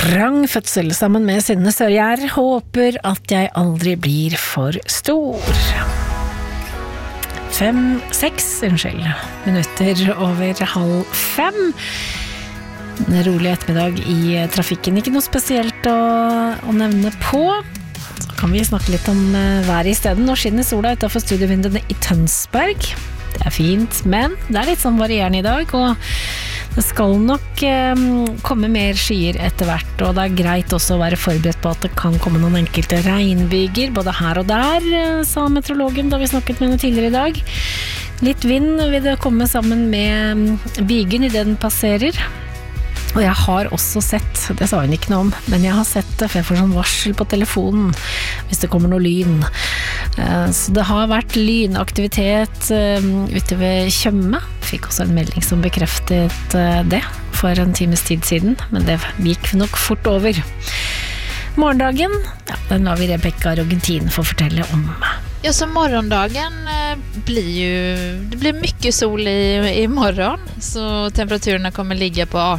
trang fødsel sammen med Synne Sørgjær. Håper at jeg aldri blir for stor. 6 minutter over 4:30. En rolig ettermiddag i trafikken. Ikke noe spesielt å nevne på. Så kan vi snakke litt om været i stedet. Nå skinner sola utenfor studievinduene i Tønsberg. Det fint, men det litt sånn varierende i dag, og det skal nok komme mer skyer etter hvert, og det greit også å være forberedt på at det kan komme noen enkelte regnbyger, både her og der, sa meteorologen da vi snakket med henne tidligere i dag. Litt vind vil det komme sammen med bygen i det den passerer. Og jeg har også sett, det sa hun ikke noe om, men jeg har sett det, for jeg får sånn varsel på telefonen hvis det kommer noe lyn. Så det har vært lynaktivitet ute ved Tjøme. Fikk også en melding som bekreftet det for en times tid siden, men det gikk nok fort over. Morgendagen, ja, den lar vi Rebecca Rogentin få fortelle om. Ja, så morgondagen det blir mycket sol i morgon, så temperaturerna kommer ligga på